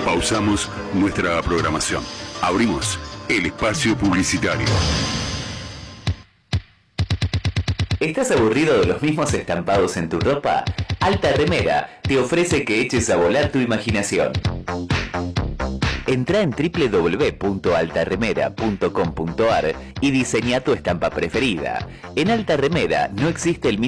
Pausamos nuestra programación. Abrimos el espacio publicitario. ¿Estás aburrido de los mismos estampados en tu ropa? Alta Remera te ofrece que eches a volar tu imaginación. Entrá en www.altarremera.com.ar y diseña tu estampa preferida. En Alta Remera no existe el